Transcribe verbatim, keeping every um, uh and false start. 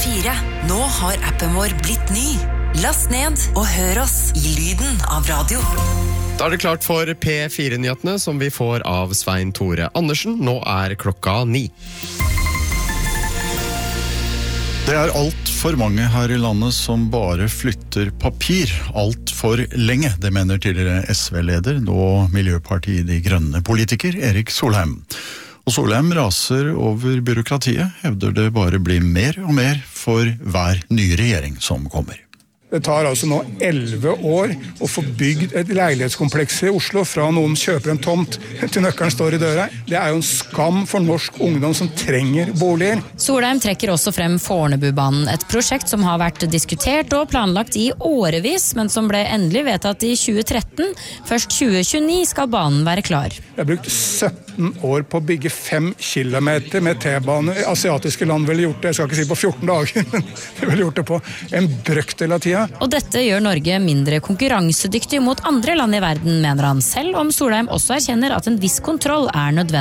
fire. Nå har appen vår blitt ny. Last ned og hør oss i lyden av radio. Da er det klart for P fire-nyhetene som vi får av Svein Tore Andersen. Nå er klokka ni. Det er alt for mange her i landet som bare flytter papir alt for lenge. Det mener tidligere S V-leder, nå Miljøpartiet De Grønne politiker Erik Solheim. Og Solheim raser over byråkratiet, hevder det bare blir mer og mer for hver nye regjering som kommer. Det tar altså nå elleve år å få bygd et leilighetskompleks i Oslo fra noen kjøper en tomt til nøkkelen står i døra. Det er jo en skam for norsk ungdom som trenger boliger. Solheim trekker også frem Fornebubanen, et prosjekt som har vært diskutert og planlagt i årevis, men som ble endelig vedtatt i tjue tretten. Først tjue tjueni skal banen være klar. Jeg har brukt sytten år på å bygge fem kilometer med T-bane. Asiatiske land ville gjort det, jeg skal ikke si på fjorten dager, men de ville gjort det på en brøkdel av tida. Og dette gjør Norge mindre konkurransedyktig mot andre land i verden, mener han, selv om Solheim også erkjenner at en viss kontroll er nødvendig.